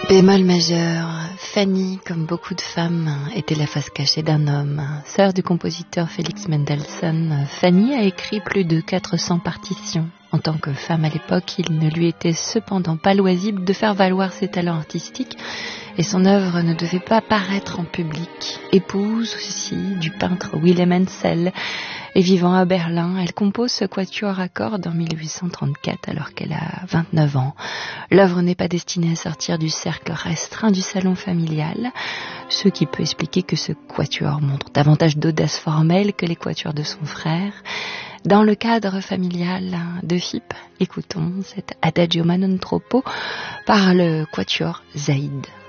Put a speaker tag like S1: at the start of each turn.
S1: Bémol majeur, Fanny, comme beaucoup de femmes, était la face cachée d'un homme. Sœur du compositeur Félix Mendelssohn, Fanny a écrit plus de 400 partitions. En tant que femme à l'époque, il ne lui était cependant pas loisible de faire valoir ses talents artistiques et son œuvre ne devait pas paraître en public. Épouse aussi du peintre Willem Hensel et vivant à Berlin, elle compose ce quatuor à cordes en 1834 alors qu'elle a 29 ans. L'œuvre n'est pas destinée à sortir du cercle restreint du salon familial, ce qui peut expliquer que ce quatuor montre davantage d'audace formelle que les quatuors de son frère. Dans le cadre familial de Fippe, écoutons cet Adagio ma non troppo par le quatuor Zaïd.